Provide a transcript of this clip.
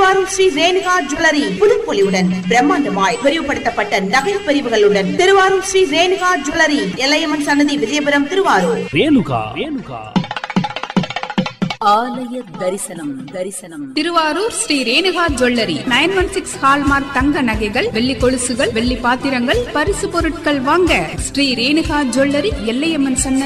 Thiruvarur Sri Renuka jewellery புதுப்பொலிவுடன் பிரம்மாண்டமாய் விரிவுபடுத்தப்பட்ட நகை பிரிவுகளுடன் Thiruvarur Sri Renuka jewellery, Ellaiyamman சன்னதி, விஜயபுரம், திருவாரூர். ரேணுகா ஆலய தரிசனம் திருவாரூர் ஸ்ரீ ரேணுகா ஜுவல்லரி 916 ஹால்மார்க் தங்க நகைகள், வெள்ளி கொலுசுகள், வெள்ளி பாத்திரங்கள், பரிசு பொருட்கள் வாங்க ஸ்ரீ ரேணுகா ஜுவல்லரி, எல்லையம்மன் சன்னதி,